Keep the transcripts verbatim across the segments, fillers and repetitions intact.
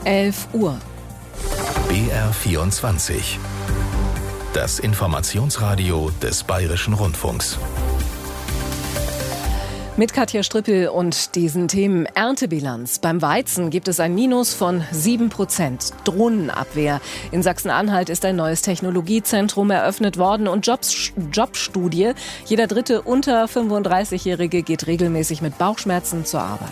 elf Uhr. B R vierundzwanzig. Das Informationsradio des Bayerischen Rundfunks. Mit Katja Strippel und diesen Themen. Erntebilanz. Beim Weizen gibt es ein Minus von sieben Prozent. Drohnenabwehr. In Sachsen-Anhalt ist ein neues Technologiezentrum eröffnet worden und Jobs, Jobstudie. Jeder dritte unter fünfunddreißigjährige geht regelmäßig mit Bauchschmerzen zur Arbeit.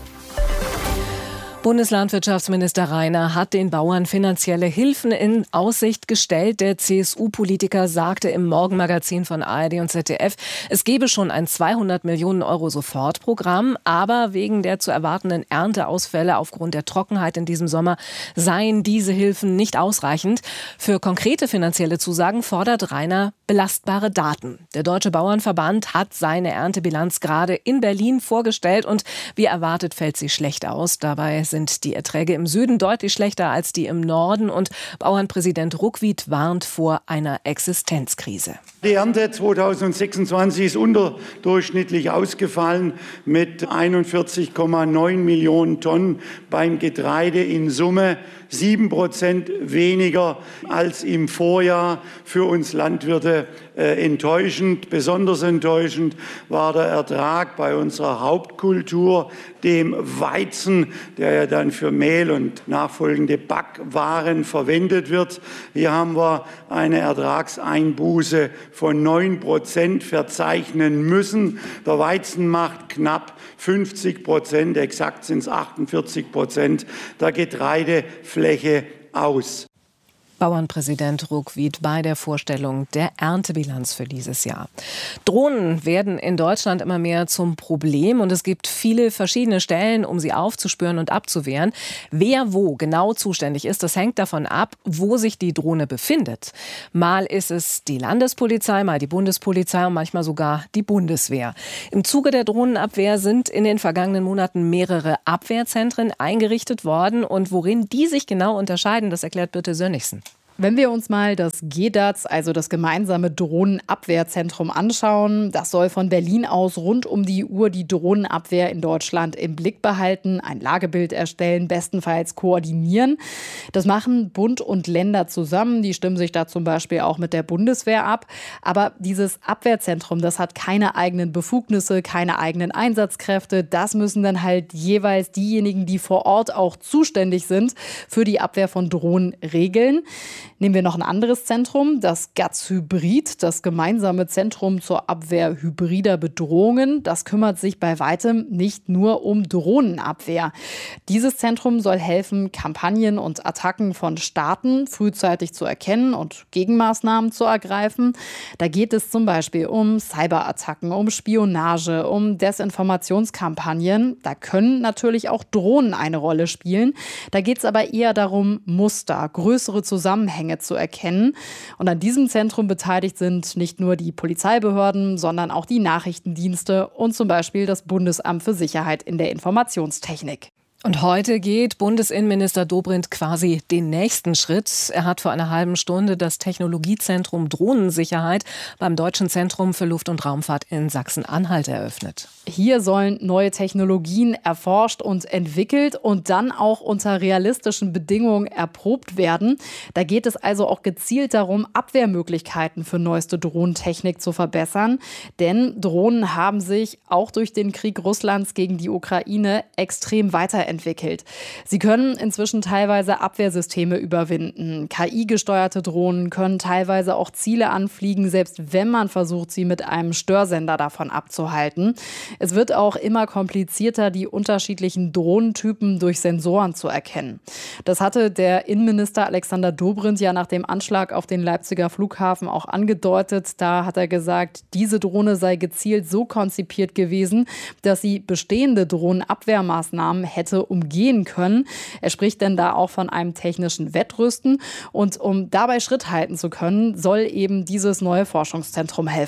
Bundeslandwirtschaftsminister Rainer hat den Bauern finanzielle Hilfen in Aussicht gestellt. Der C S U-Politiker sagte im Morgenmagazin von A R D und Z D F, es gebe schon ein zweihundert Millionen Euro Sofortprogramm, aber wegen der zu erwartenden Ernteausfälle aufgrund der Trockenheit in diesem Sommer seien diese Hilfen nicht ausreichend. Für konkrete finanzielle Zusagen fordert Rainer belastbare Daten. Der Deutsche Bauernverband hat seine Erntebilanz gerade in Berlin vorgestellt und wie erwartet fällt sie schlecht aus. Dabei sind die Erträge im Süden deutlich schlechter als die im Norden und Bauernpräsident Ruckwied warnt vor einer Existenzkrise. Die Ernte zweitausendsechsundzwanzig ist unterdurchschnittlich ausgefallen mit einundvierzig Komma neun Millionen Tonnen beim Getreide, in Summe sieben Prozent weniger als im Vorjahr. Für uns Landwirte äh, enttäuschend. Besonders enttäuschend war der Ertrag bei unserer Hauptkultur, dem Weizen, der ja dann für Mehl und nachfolgende Backwaren verwendet wird. Hier haben wir eine Ertragseinbuße von neun Prozent verzeichnen müssen. Der Weizen macht knapp fünfzig Prozent, exakt sind es achtundvierzig Prozent der Getreidefläche aus. Bauernpräsident Ruckwied bei der Vorstellung der Erntebilanz für dieses Jahr. Drohnen werden in Deutschland immer mehr zum Problem und es gibt viele verschiedene Stellen, um sie aufzuspüren und abzuwehren. Wer wo genau zuständig ist, das hängt davon ab, wo sich die Drohne befindet. Mal ist es die Landespolizei, mal die Bundespolizei und manchmal sogar die Bundeswehr. Im Zuge der Drohnenabwehr sind in den vergangenen Monaten mehrere Abwehrzentren eingerichtet worden und worin die sich genau unterscheiden, das erklärt Birte Sönnigsen. Wenn wir uns mal das G D A Z, also das gemeinsame Drohnenabwehrzentrum, anschauen, das soll von Berlin aus rund um die Uhr die Drohnenabwehr in Deutschland im Blick behalten, ein Lagebild erstellen, bestenfalls koordinieren. Das machen Bund und Länder zusammen, die stimmen sich da zum Beispiel auch mit der Bundeswehr ab. Aber dieses Abwehrzentrum, das hat keine eigenen Befugnisse, keine eigenen Einsatzkräfte. Das müssen dann halt jeweils diejenigen, die vor Ort auch zuständig sind, für die Abwehr von Drohnen regeln. Nehmen wir noch ein anderes Zentrum, das G A Z Hybrid, das gemeinsame Zentrum zur Abwehr hybrider Bedrohungen. Das kümmert sich bei weitem nicht nur um Drohnenabwehr. Dieses Zentrum soll helfen, Kampagnen und Attacken von Staaten frühzeitig zu erkennen und Gegenmaßnahmen zu ergreifen. Da geht es zum Beispiel um Cyberattacken, um Spionage, um Desinformationskampagnen. Da können natürlich auch Drohnen eine Rolle spielen. Da geht es aber eher darum, Muster, größere Zusammenhänge zu erkennen. Und an diesem Zentrum beteiligt sind nicht nur die Polizeibehörden, sondern auch die Nachrichtendienste und zum Beispiel das Bundesamt für Sicherheit in der Informationstechnik. Und heute geht Bundesinnenminister Dobrindt quasi den nächsten Schritt. Er hat vor einer halben Stunde das Technologiezentrum Drohnensicherheit beim Deutschen Zentrum für Luft- und Raumfahrt in Sachsen-Anhalt eröffnet. Hier sollen neue Technologien erforscht und entwickelt und dann auch unter realistischen Bedingungen erprobt werden. Da geht es also auch gezielt darum, Abwehrmöglichkeiten für neueste Drohnentechnik zu verbessern. Denn Drohnen haben sich auch durch den Krieg Russlands gegen die Ukraine extrem weiterentwickelt. entwickelt. Sie können inzwischen teilweise Abwehrsysteme überwinden. K I-gesteuerte Drohnen können teilweise auch Ziele anfliegen, selbst wenn man versucht, sie mit einem Störsender davon abzuhalten. Es wird auch immer komplizierter, die unterschiedlichen Drohnentypen durch Sensoren zu erkennen. Das hatte der Innenminister Alexander Dobrindt ja nach dem Anschlag auf den Leipziger Flughafen auch angedeutet. Da hat er gesagt, diese Drohne sei gezielt so konzipiert gewesen, dass sie bestehende Drohnenabwehrmaßnahmen hätte umgehen können. Er spricht denn da auch von einem technischen Wettrüsten. Und um dabei Schritt halten zu können, soll eben dieses neue Forschungszentrum helfen.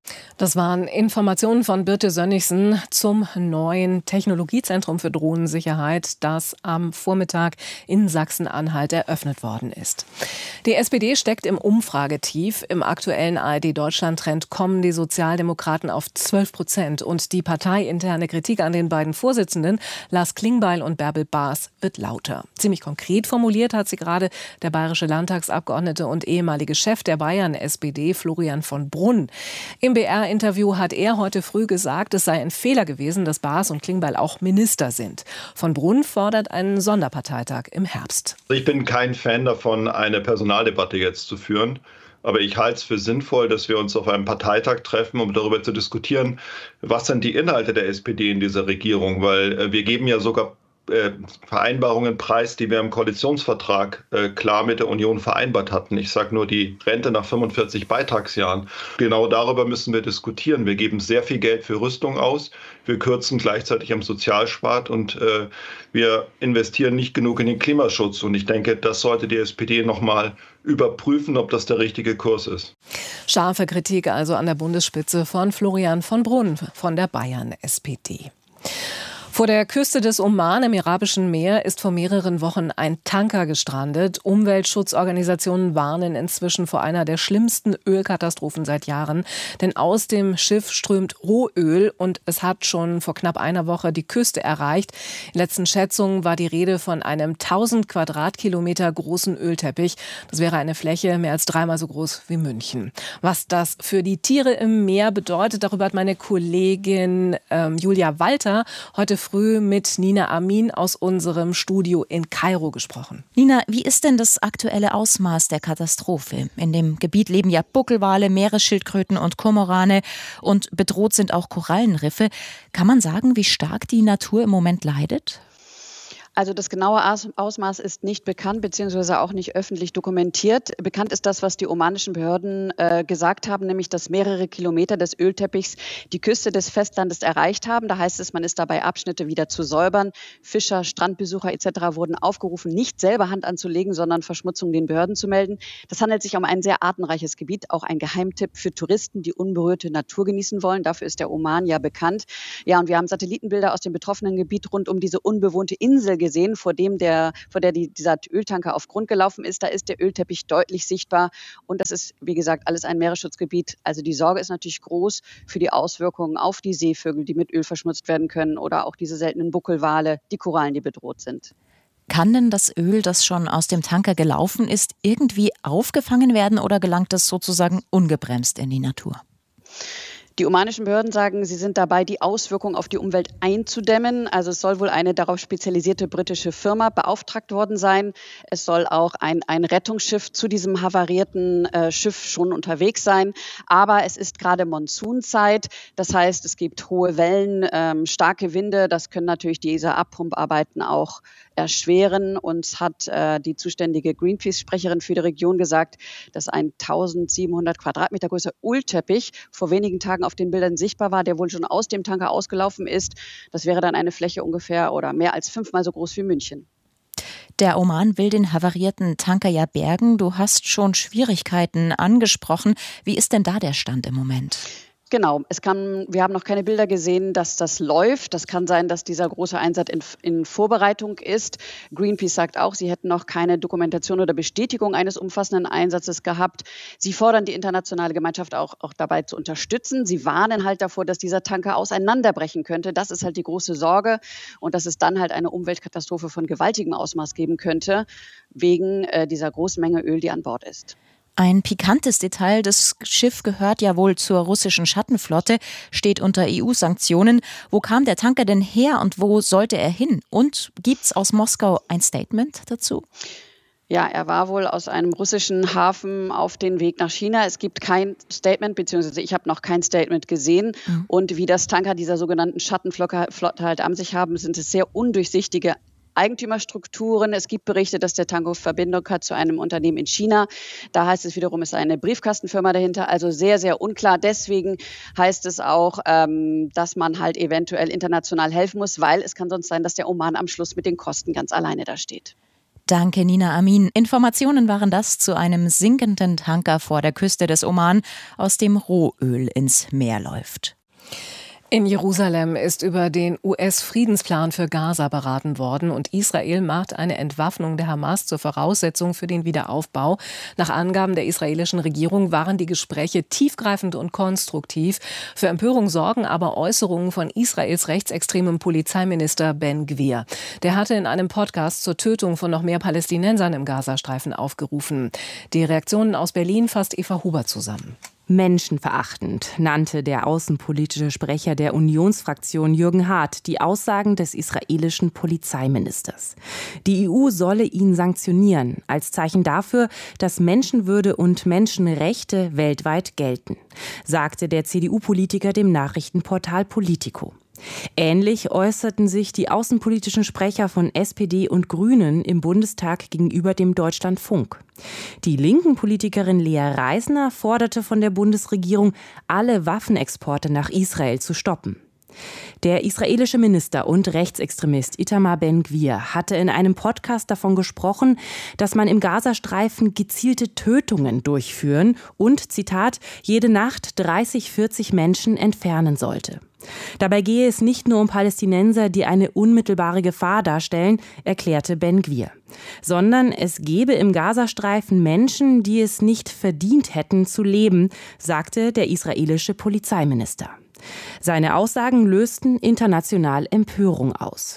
Das waren Informationen von Birte Sönnigsen zum neuen Technologiezentrum für Drohnensicherheit, das am Vormittag in Sachsen-Anhalt eröffnet worden ist. Die S P D steckt im Umfragetief. Im aktuellen A R D-Deutschland-Trend kommen die Sozialdemokraten auf zwölf Prozent. Und die parteiinterne Kritik an den beiden Vorsitzenden, Lars Klingbeil und Bärbel Baas, wird lauter. Ziemlich konkret formuliert hat sie gerade der bayerische Landtagsabgeordnete und ehemalige Chef der Bayern-S P D, Florian von Brunn. Im B R-Interview hat er heute früh gesagt, es sei ein Fehler gewesen, dass Baas und Klingbeil auch Minister sind. Von Brunn fordert einen Sonderparteitag im Herbst. Ich bin kein Fan davon, eine Personaldebatte jetzt zu führen. Aber ich halte es für sinnvoll, dass wir uns auf einem Parteitag treffen, um darüber zu diskutieren, was sind die Inhalte der S P D in dieser Regierung. Weil äh, wir geben ja sogar Äh, Vereinbarungen preis, die wir im Koalitionsvertrag äh, klar mit der Union vereinbart hatten. Ich sage nur die Rente nach fünfundvierzig Beitragsjahren. Genau darüber müssen wir diskutieren. Wir geben sehr viel Geld für Rüstung aus. Wir kürzen gleichzeitig am Sozialstaat und äh, wir investieren nicht genug in den Klimaschutz. Und ich denke, das sollte die S P D noch mal überprüfen, ob das der richtige Kurs ist. Scharfe Kritik also an der Bundesspitze von Florian von Brunn von der Bayern-S P D. Vor der Küste des Oman im Arabischen Meer ist vor mehreren Wochen ein Tanker gestrandet. Umweltschutzorganisationen warnen inzwischen vor einer der schlimmsten Ölkatastrophen seit Jahren. Denn aus dem Schiff strömt Rohöl und es hat schon vor knapp einer Woche die Küste erreicht. In letzten Schätzungen war die Rede von einem tausend Quadratkilometer großen Ölteppich. Das wäre eine Fläche mehr als dreimal so groß wie München. Was das für die Tiere im Meer bedeutet, darüber hat meine Kollegin ähm, Julia Walter heute früh mit Nina Amin aus unserem Studio in Kairo gesprochen. Nina, wie ist denn das aktuelle Ausmaß der Katastrophe? In dem Gebiet leben ja Buckelwale, Meeresschildkröten und Kormorane und bedroht sind auch Korallenriffe. Kann man sagen, wie stark die Natur im Moment leidet? Also das genaue Ausmaß ist nicht bekannt, beziehungsweise auch nicht öffentlich dokumentiert. Bekannt ist das, was die omanischen Behörden äh, gesagt haben, nämlich dass mehrere Kilometer des Ölteppichs die Küste des Festlandes erreicht haben. Da heißt es, man ist dabei, Abschnitte wieder zu säubern. Fischer, Strandbesucher et cetera wurden aufgerufen, nicht selber Hand anzulegen, sondern Verschmutzung den Behörden zu melden. Das handelt sich um ein sehr artenreiches Gebiet, auch ein Geheimtipp für Touristen, die unberührte Natur genießen wollen. Dafür ist der Oman ja bekannt. Ja, und wir haben Satellitenbilder aus dem betroffenen Gebiet rund um diese unbewohnte Insel gesehen, vor dem der, vor der die, dieser Öltanker auf Grund gelaufen ist. Da ist der Ölteppich deutlich sichtbar und das ist, wie gesagt, alles ein Meeresschutzgebiet. Also die Sorge ist natürlich groß für die Auswirkungen auf die Seevögel, die mit Öl verschmutzt werden können oder auch diese seltenen Buckelwale, die Korallen, die bedroht sind. Kann denn das Öl, das schon aus dem Tanker gelaufen ist, irgendwie aufgefangen werden oder gelangt es sozusagen ungebremst in die Natur? Die omanischen Behörden sagen, sie sind dabei, die Auswirkungen auf die Umwelt einzudämmen. Also es soll wohl eine darauf spezialisierte britische Firma beauftragt worden sein. Es soll auch ein, ein Rettungsschiff zu diesem havarierten äh, Schiff schon unterwegs sein. Aber es ist gerade Monsunzeit. Das heißt, es gibt hohe Wellen, ähm, starke Winde. Das können natürlich diese Abpumparbeiten auch erschweren. Uns hat äh, die zuständige Greenpeace-Sprecherin für die Region gesagt, dass ein tausendsiebenhundert Quadratmeter großer Ölteppich vor wenigen Tagen auf den Bildern sichtbar war, der wohl schon aus dem Tanker ausgelaufen ist. Das wäre dann eine Fläche ungefähr oder mehr als fünfmal so groß wie München. Der Oman will den havarierten Tanker ja bergen. Du hast schon Schwierigkeiten angesprochen. Wie ist denn da der Stand im Moment? Genau, es kann, wir haben noch keine Bilder gesehen, dass das läuft. Das kann sein, dass dieser große Einsatz in, in Vorbereitung ist. Greenpeace sagt auch, sie hätten noch keine Dokumentation oder Bestätigung eines umfassenden Einsatzes gehabt. Sie fordern die internationale Gemeinschaft auch, auch dabei zu unterstützen. Sie warnen halt davor, dass dieser Tanker auseinanderbrechen könnte. Das ist halt die große Sorge und dass es dann halt eine Umweltkatastrophe von gewaltigem Ausmaß geben könnte, wegen äh, dieser großen Menge Öl, die an Bord ist. Ein pikantes Detail, das Schiff gehört ja wohl zur russischen Schattenflotte, steht unter E U-Sanktionen. Wo kam der Tanker denn her und wo sollte er hin? Und gibt's aus Moskau ein Statement dazu? Ja, er war wohl aus einem russischen Hafen auf den Weg nach China. Es gibt kein Statement, beziehungsweise ich habe noch kein Statement gesehen. Mhm. Und wie das Tanker dieser sogenannten Schattenflotte halt an sich haben, sind es sehr undurchsichtige Eigentümerstrukturen. Es gibt Berichte, dass der Tanker Verbindung hat zu einem Unternehmen in China. Da heißt es wiederum, es ist eine Briefkastenfirma dahinter. Also sehr, sehr unklar. Deswegen heißt es auch, ähm, dass man halt eventuell international helfen muss, weil es kann sonst sein, dass der Oman am Schluss mit den Kosten ganz alleine da steht. Danke, Nina Amin. Informationen waren das zu einem sinkenden Tanker vor der Küste des Oman, aus dem Rohöl ins Meer läuft. In Jerusalem ist über den U S-Friedensplan für Gaza beraten worden und Israel macht eine Entwaffnung der Hamas zur Voraussetzung für den Wiederaufbau. Nach Angaben der israelischen Regierung waren die Gespräche tiefgreifend und konstruktiv. Für Empörung sorgen aber Äußerungen von Israels rechtsextremem Polizeiminister Ben Gvir. Der hatte in einem Podcast zur Tötung von noch mehr Palästinensern im Gazastreifen aufgerufen. Die Reaktionen aus Berlin fasst Eva Huber zusammen. Menschenverachtend nannte der außenpolitische Sprecher der Unionsfraktion Jürgen Hart die Aussagen des israelischen Polizeiministers. Die E U solle ihn sanktionieren, als Zeichen dafür, dass Menschenwürde und Menschenrechte weltweit gelten, sagte der C D U-Politiker dem Nachrichtenportal Politico. Ähnlich äußerten sich die außenpolitischen Sprecher von S P D und Grünen im Bundestag gegenüber dem Deutschlandfunk. Die linken Politikerin Lea Reisner forderte von der Bundesregierung, alle Waffenexporte nach Israel zu stoppen. Der israelische Minister und Rechtsextremist Itamar Ben Gvir hatte in einem Podcast davon gesprochen, dass man im Gazastreifen gezielte Tötungen durchführen und, Zitat, jede Nacht dreißig, vierzig Menschen entfernen sollte. Dabei gehe es nicht nur um Palästinenser, die eine unmittelbare Gefahr darstellen, erklärte Ben Gvir, sondern es gebe im Gazastreifen Menschen, die es nicht verdient hätten zu leben, sagte der israelische Polizeiminister. Seine Aussagen lösten international Empörung aus.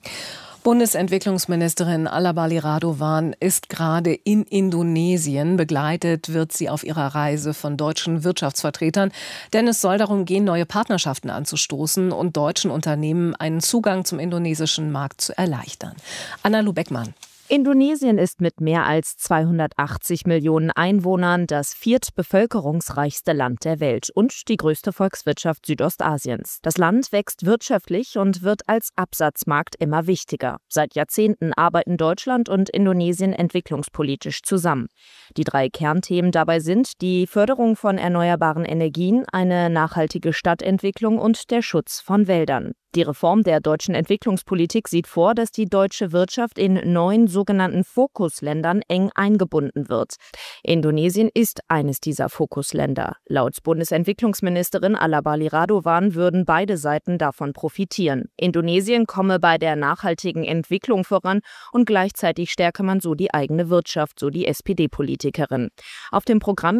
Bundesentwicklungsministerin Alabali Radovan ist gerade in Indonesien. Begleitet wird sie auf ihrer Reise von deutschen Wirtschaftsvertretern, denn es soll darum gehen, neue Partnerschaften anzustoßen und deutschen Unternehmen einen Zugang zum indonesischen Markt zu erleichtern. Anna Lubeckmann. Indonesien ist mit mehr als zweihundertachtzig Millionen Einwohnern das viertbevölkerungsreichste Land der Welt und die größte Volkswirtschaft Südostasiens. Das Land wächst wirtschaftlich und wird als Absatzmarkt immer wichtiger. Seit Jahrzehnten arbeiten Deutschland und Indonesien entwicklungspolitisch zusammen. Die drei Kernthemen dabei sind die Förderung von erneuerbaren Energien, eine nachhaltige Stadtentwicklung und der Schutz von Wäldern. Die Reform der deutschen Entwicklungspolitik sieht vor, dass die deutsche Wirtschaft in neun sogenannten Fokusländern eng eingebunden wird. Indonesien ist eines dieser Fokusländer. Laut Bundesentwicklungsministerin Alabali Radovan würden beide Seiten davon profitieren. Indonesien komme bei der nachhaltigen Entwicklung voran und gleichzeitig stärke man so die eigene Wirtschaft, so die S P D-Politikerin. Auf dem Programm